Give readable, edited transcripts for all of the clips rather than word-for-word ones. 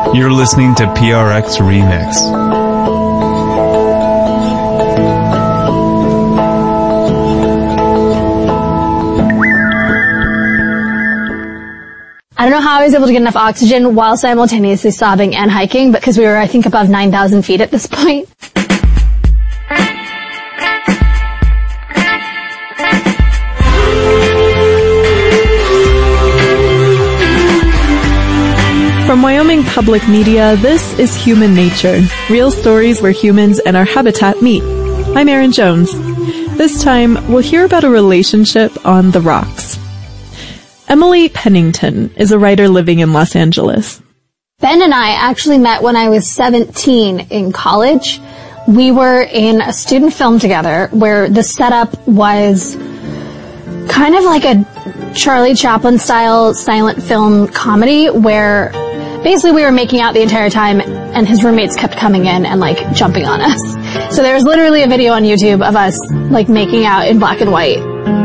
You're listening to PRX Remix. I don't know how I was able to get enough oxygen while simultaneously sobbing and hiking, but because we were, I think, above 9,000 feet at this point. From Wyoming Public Media, this is Human Nature, real stories where humans and our habitat meet. I'm Erin Jones. This time, we'll hear about a relationship on the rocks. Emily Pennington is a writer living in Los Angeles. Ben and I actually met when I was 17 in college. We were in a student film together where the setup was kind of like a Charlie Chaplin-style silent film comedy where basically we were making out the entire time and his roommates kept coming in and like jumping on us. So there was literally a video on YouTube of us like making out in black and white.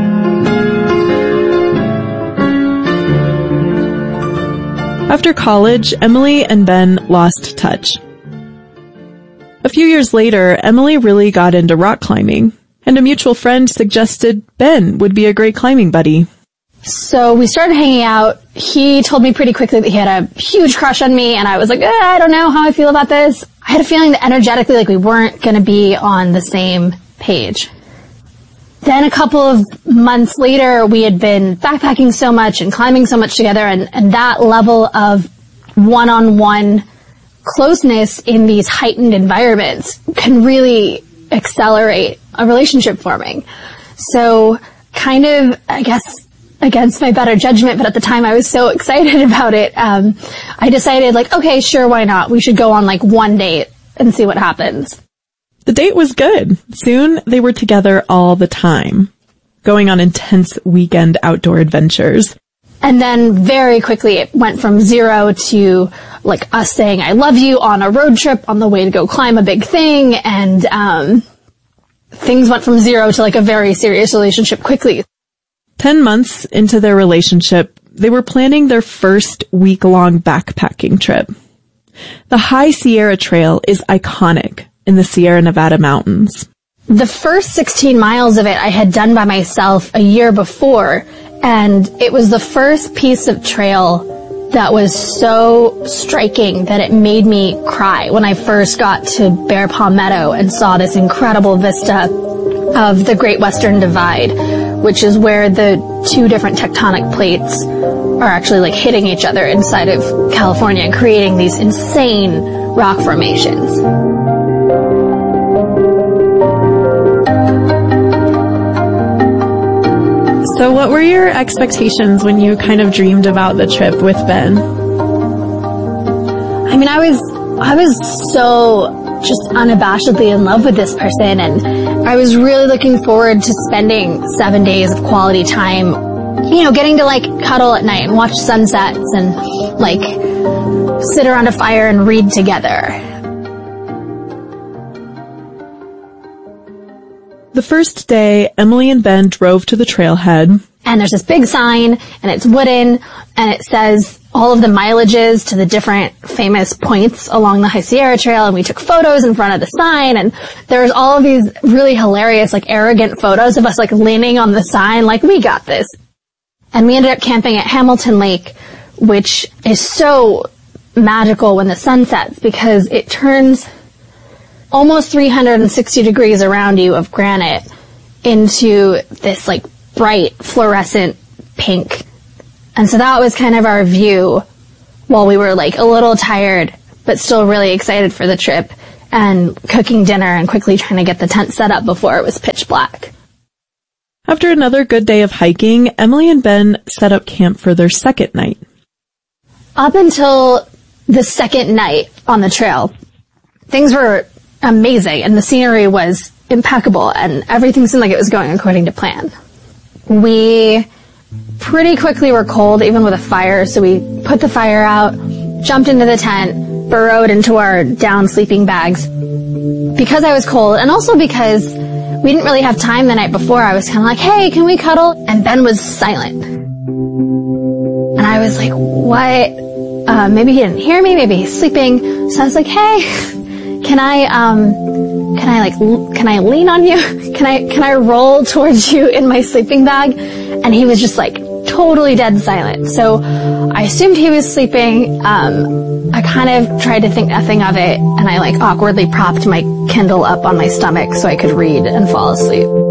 After college, Emily and Ben lost touch. A few years later, Emily really got into rock climbing, and a mutual friend suggested Ben would be a great climbing buddy. So we started hanging out. He told me pretty quickly that he had a huge crush on me, and I was like, I don't know how I feel about this. I had a feeling that energetically, like, we weren't going to be on the same page. Then a couple of months later, we had been backpacking so much and climbing so much together, and that level of one-on-one closeness in these heightened environments can really accelerate a relationship forming. So kind of, I guess, against my better judgment, but at the time I was so excited about it, I decided, like, okay, sure, why not? We should go on, like, one date and see what happens. The date was good. Soon, they were together all the time, going on intense weekend outdoor adventures. And then very quickly, it went from 0 to, like, us saying, I love you on a road trip on the way to go climb a big thing, and things went from 0 to, like, a very serious relationship quickly. 10 months into their relationship, they were planning their first week-long backpacking trip. The High Sierra Trail is iconic in the Sierra Nevada mountains. The first 16 miles of it I had done by myself a year before, and it was the first piece of trail that was so striking that it made me cry when I first got to Bear Palmetto and saw this incredible vista of the Great Western Divide, which is where the two different tectonic plates are actually like hitting each other inside of California and creating these insane rock formations. So what were your expectations when you kind of dreamed about the trip with Ben? I mean, I was so just unabashedly in love with this person, and I was really looking forward to spending 7 days of quality time, you know, getting to like cuddle at night and watch sunsets and like sit around a fire and read together. The first day, Emily and Ben drove to the trailhead. And there's this big sign, and it's wooden, and it says all of the mileages to the different famous points along the High Sierra Trail, and we took photos in front of the sign, and there's all of these really hilarious, like, arrogant photos of us, like, leaning on the sign, like, we got this. And we ended up camping at Hamilton Lake, which is so magical when the sun sets, because it turns almost 360 degrees around you of granite into this like bright fluorescent pink. And so that was kind of our view while we were like a little tired, but still really excited for the trip and cooking dinner and quickly trying to get the tent set up before it was pitch black. After another good day of hiking, Emily and Ben set up camp for their second night. Up until the second night on the trail, things were amazing, and the scenery was impeccable, and everything seemed like it was going according to plan. We pretty quickly were cold, even with a fire, so we put the fire out, jumped into the tent, burrowed into our down sleeping bags. Because I was cold, and also because we didn't really have time the night before, I was kind of like, hey, can we cuddle? And Ben was silent. And I was like, what? maybe he didn't hear me, maybe he's sleeping. So I was like, hey, can I lean on you? Can I roll towards you in my sleeping bag? And he was just like totally dead silent. So I assumed he was sleeping. I kind of tried to think nothing of it, and I like awkwardly propped my Kindle up on my stomach so I could read and fall asleep.